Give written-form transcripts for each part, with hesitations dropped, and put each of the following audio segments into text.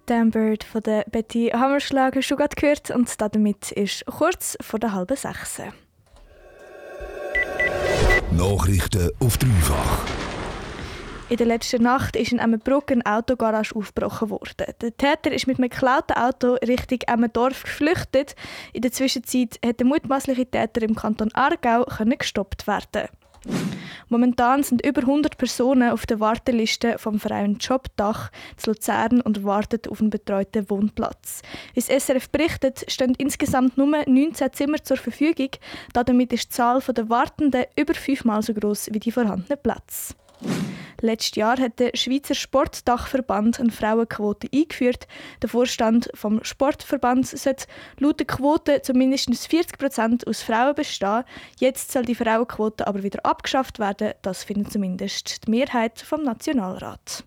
Damn Bird von der Betty Hammerschlag hast du gerade gehört und damit ist kurz vor der 5:30. Nachrichten auf dreifach. In der letzten Nacht ist in Emmenbruck eine Autogarage aufgebrochen worden. Der Täter ist mit einem geklauten Auto Richtung Emmendorf geflüchtet. In der Zwischenzeit konnte der mutmaßliche Täter im Kanton Aargau gestoppt werden. Momentan sind über 100 Personen auf der Warteliste vom Verein Jobdach zu Luzern und warten auf einen betreuten Wohnplatz. Wie das SRF berichtet, stehen insgesamt nur 19 Zimmer zur Verfügung. Damit ist die Zahl der Wartenden über 5-mal so gross wie die vorhandenen Plätze. Letztes Jahr hat der Schweizer Sportdachverband eine Frauenquote eingeführt. Der Vorstand des Sportverbands sollte laut der Quote zumindest 40% aus Frauen bestehen. Jetzt soll die Frauenquote aber wieder abgeschafft werden. Das findet zumindest die Mehrheit vom Nationalrat.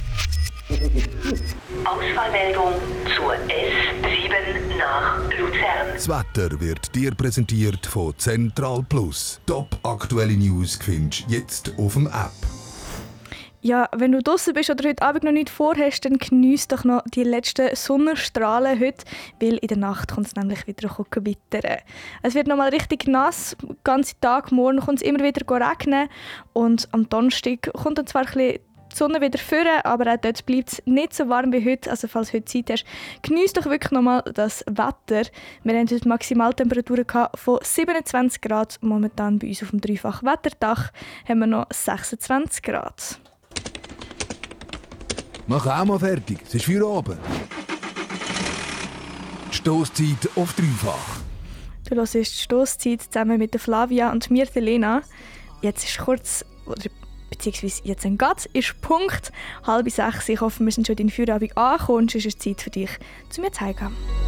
Ausfallmeldung zur S7 nach Luzern. Das Wetter wird dir präsentiert von Central Plus. Top aktuelle News findest du jetzt auf dem App. Ja, wenn du draußen bist oder heute Abend noch nichts vorhast, dann geniess doch noch die letzten Sonnenstrahlen heute, weil in der Nacht kommt es nämlich wieder gewittern. Es wird noch mal richtig nass, den ganzen Tag. Morgen kommt es immer wieder regnen und am Donnerstag kommt dann zwar ein bisschen die Sonne wieder vorne, aber auch dort bleibt es nicht so warm wie heute. Also falls du heute Zeit hast, geniess doch wirklich noch mal das Wetter. Wir haben heute Maximaltemperaturen von 27 Grad. Momentan bei uns auf dem Dreifach-Wetterdach haben wir noch 26 Grad. Mach auch mal fertig, es ist Feierabend. Stosszeit auf dreifach. Du hörst die Stosszeit zusammen mit der Flavia und mir, der Lena. Jetzt ist kurz, beziehungsweise jetzt ein Gatz, ist Punkt 5:30. Ich hoffe, wir sind schon in den Feierabend angekommen und es ist Zeit für dich, zu mir zu heimgehen.